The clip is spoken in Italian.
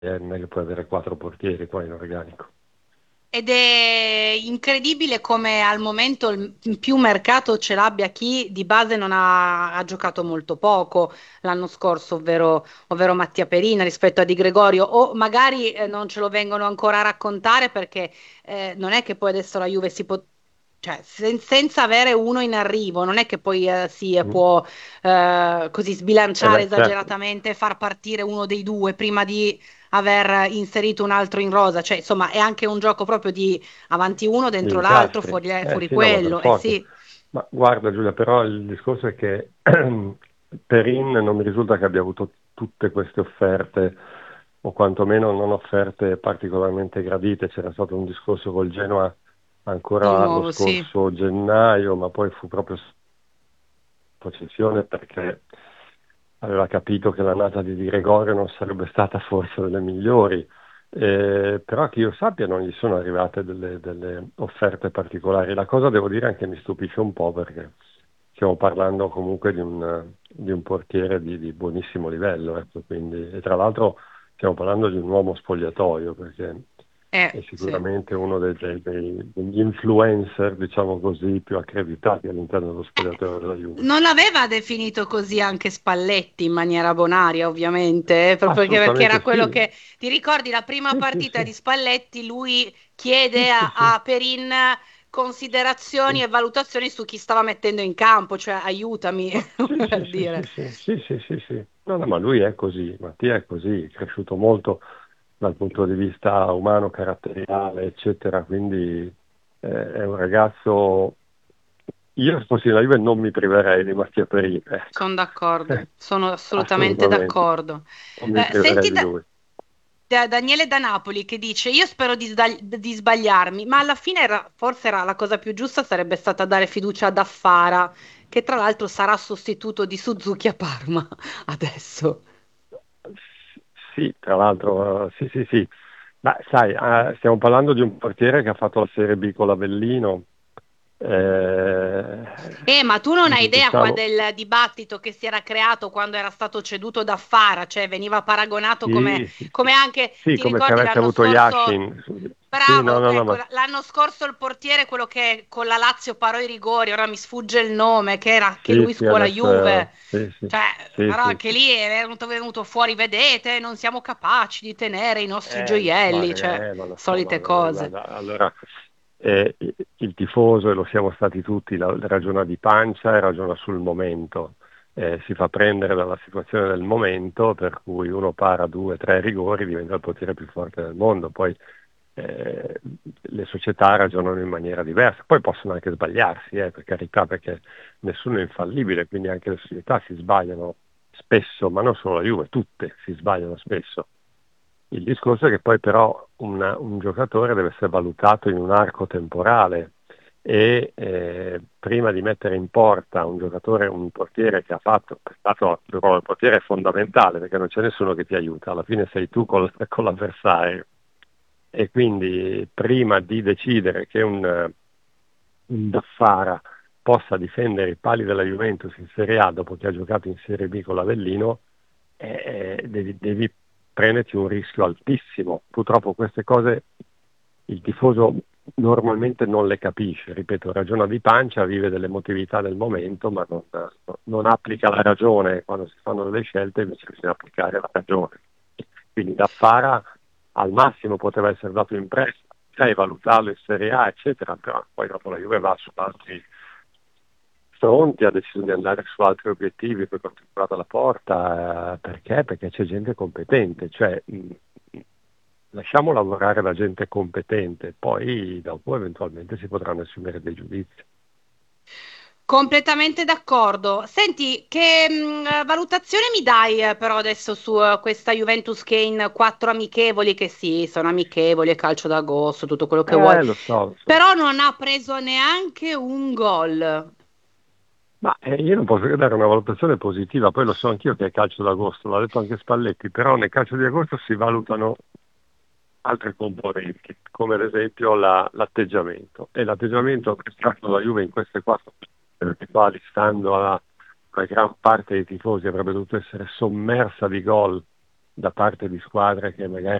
non è che puoi avere quattro portieri qua in organico. Ed è incredibile come al momento più mercato ce l'abbia chi di base non ha giocato molto poco l'anno scorso, ovvero Mattia Perina rispetto a Di Gregorio, o magari non ce lo vengono ancora a raccontare perché non è che poi adesso la Juve si può, cioè senza avere uno in arrivo, non è che poi Mm. può così sbilanciare Beh, certo, esageratamente e far partire uno dei due prima di aver inserito un altro in rosa, cioè insomma è anche un gioco proprio di avanti uno gli dentro l'altro, incastri. fuori, fuori Sì, no, ma per quello, eh forza. sì. Ma guarda Giulia, però il discorso è che Perin non mi risulta che abbia avuto tutte queste offerte, o quantomeno non offerte particolarmente gradite. C'era stato un discorso col Genoa Di ancora lo nuovo, sì. scorso gennaio, ma poi fu proprio posizione perché aveva capito che l'annata di Gregorio non sarebbe stata forse delle migliori. Però che io sappia non gli sono arrivate delle offerte particolari. La cosa devo dire anche mi stupisce un po' perché stiamo parlando comunque di un portiere di buonissimo livello, ecco, quindi, e tra l'altro stiamo parlando di un uomo spogliatoio perché è Sì. sicuramente uno degli influencer, diciamo così, più accreditati all'interno dello spogliatoio della Juve. Non l'aveva definito così anche Spalletti in maniera bonaria, ovviamente, proprio perché Assolutamente era quello sì. che ti ricordi la prima Sì, sì, partita sì, di Spalletti, lui sì, chiede sì, sì, a Perin considerazioni sì. e valutazioni su chi stava mettendo in campo, cioè aiutami Sì, sì, per sì, dire. sì, sì, sì, sì, sì, sì. No, no, ma lui è così, Mattia è così, è cresciuto molto dal punto di vista umano, caratteriale, eccetera, quindi è un ragazzo. Io se fossi la Juve non mi priverei di Mattia Perin, ecco. Sono d'accordo, sono assolutamente Assolutamente, d'accordo. non mi Senti, priverei di lui. Daniele da Napoli che dice: Io spero di sbagliarmi, ma alla fine forse era la cosa più giusta sarebbe stata dare fiducia ad Affara, che tra l'altro sarà sostituto di Suzuki a Parma adesso. Sì, tra l'altro, sì, sì, sì. Ma sai, stiamo parlando di un portiere che ha fatto la Serie B con l'Avellino. Ma tu non hai idea qua Diciamo, del dibattito che si era creato quando era stato ceduto da Fara, cioè veniva paragonato come, sì, sì, sì. come anche, Sì, ti come se ricordi avesse l'anno avuto scorso? Yashin. Sì, no, Bravo, no, no, ecco, ma l'anno scorso il portiere, quello che con la Lazio parò i rigori, ora mi sfugge il nome, che era anche sì, lui sì, scuola adesso Juve, sì, sì, cioè, sì, però sì, anche sì. lì è venuto fuori, vedete, non siamo capaci di tenere i nostri gioielli, cioè, Ma lo so, solite cose. allora il tifoso, e lo siamo stati tutti, ragiona di pancia e ragiona sul momento. Si fa prendere dalla situazione del momento, per cui uno para due, tre rigori, diventa il portiere più forte del mondo. Poi eh, le società ragionano in maniera diversa, poi possono anche sbagliarsi, per carità, perché nessuno è infallibile, quindi anche le società si sbagliano spesso, ma non solo la Juve, tutte si sbagliano spesso. Il discorso è che poi però un giocatore deve essere valutato in un arco temporale e prima di mettere in porta un giocatore, un portiere che è stato il ruolo del portiere è fondamentale perché non c'è nessuno che ti aiuta, alla fine sei tu con l'avversario e quindi prima di decidere che un Daffara possa difendere i pali della Juventus in Serie A dopo che ha giocato in Serie B con l'Avellino, devi prenderti un rischio altissimo. Purtroppo queste cose il tifoso normalmente non le capisce, ripeto, ragiona di pancia, vive dell'emotività del momento, ma non applica la ragione quando si fanno delle scelte, invece bisogna applicare la ragione. Quindi da Fara al massimo poteva essere dato in prestito, sai, valutarlo in Serie A, eccetera, però poi dopo la Juve va su altri fronti, ha deciso di andare su altri obiettivi per quanto riguarda la porta, perché? Perché c'è gente competente, cioè lasciamo lavorare la gente competente, poi dopo eventualmente si potranno assumere dei giudizi. Completamente d'accordo. Senti, che valutazione mi dai però adesso su questa Juventus che in quattro amichevoli, che sì, sono amichevoli, è calcio d'agosto, tutto quello che vuoi, Lo so, lo so. però non ha preso neanche un gol. Ma io non posso che dare una valutazione positiva, poi lo so anch'io che è calcio d'agosto, l'ha detto anche Spalletti, però nel calcio di agosto si valutano altre componenti, come ad esempio l'atteggiamento. E l'atteggiamento che ha fatto la Juve in queste quattro, per le quali stando alla gran parte dei tifosi avrebbe dovuto essere sommersa di gol da parte di squadre che magari